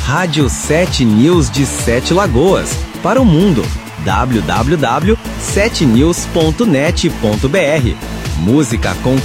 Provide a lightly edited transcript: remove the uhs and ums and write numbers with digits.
Rádio 7 News de Sete Lagoas, para o mundo. www.7news.net.br. Música com